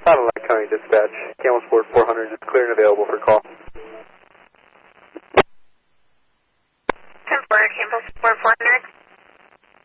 Fond du Lac County Dispatch, Camel Sport 400 is clear and available for call.